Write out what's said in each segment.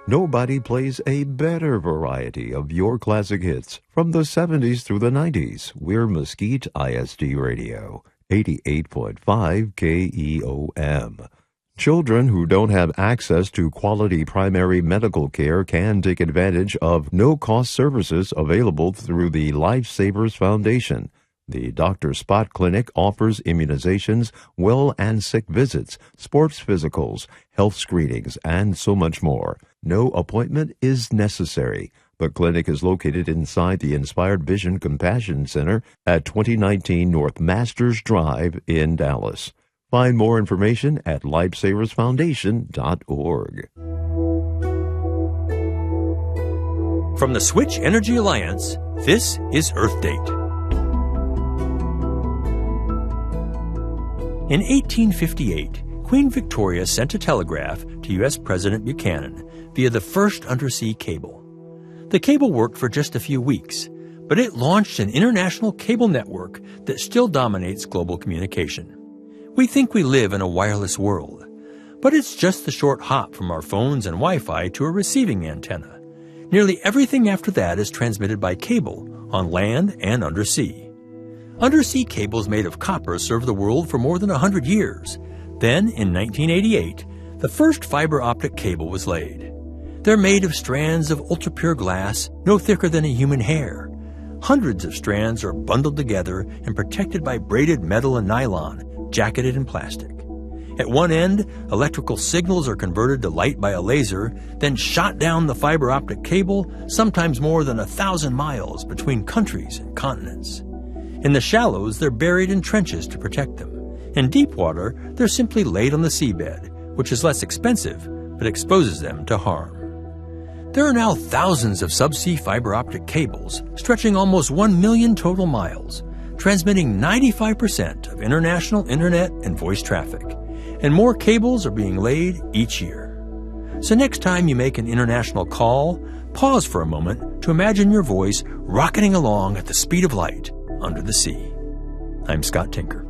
Nobody plays a better variety of your classic hits from the 70s through the 90s. We're Mesquite ISD Radio, 88.5 KEOM. Children who don't have access to quality primary medical care can take advantage of no-cost services available through the Lifesavers Foundation. The Dr. Spot Clinic offers immunizations, well and sick visits, sports physicals, health screenings, and so much more. No appointment is necessary. The clinic is located inside the Inspired Vision Compassion Center at 2019 North Masters Drive in Dallas. Find more information at lifesaversfoundation.org. From the Switch Energy Alliance, this is Earth Date. In 1858, Queen Victoria sent a telegraph to U.S. President Buchanan via the first undersea cable. The cable worked for just a few weeks, but it launched an international cable network that still dominates global communication. We think we live in a wireless world, but it's just the short hop from our phones and Wi-Fi to a receiving antenna. Nearly everything after that is transmitted by cable, on land and undersea. Undersea cables made of copper served the world for more than 100 years. Then, in 1988, the first fiber optic cable was laid. They're made of strands of ultra-pure glass, no thicker than a human hair. Hundreds of strands are bundled together and protected by braided metal and nylon, jacketed in plastic. At one end, electrical signals are converted to light by a laser, then shot down the fiber optic cable, sometimes more than 1,000 miles between countries and continents. In the shallows, they're buried in trenches to protect them. In deep water, they're simply laid on the seabed, which is less expensive, but exposes them to harm. There are now thousands of subsea fiber optic cables, stretching almost 1 million total miles, transmitting 95% of international internet and voice traffic. And more cables are being laid each year. So next time you make an international call, pause for a moment to imagine your voice rocketing along at the speed of light under the sea. I'm Scott Tinker.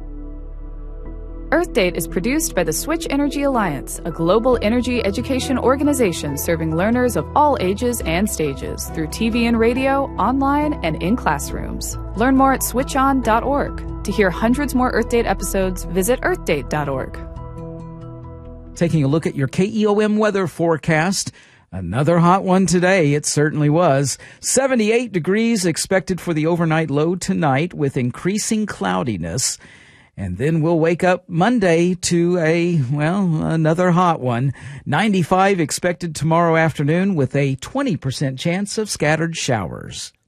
Earth Date is produced by the Switch Energy Alliance, a global energy education organization serving learners of all ages and stages through TV and radio, online, and in classrooms. Learn more at switchon.org. To hear hundreds more Earth Date episodes, visit earthdate.org. Taking a look at your KEOM weather forecast. Another hot one today, it certainly was. 78 degrees expected for the overnight low tonight with increasing cloudiness. And then we'll wake up Monday to another hot one. 95 expected tomorrow afternoon with a 20% chance of scattered showers.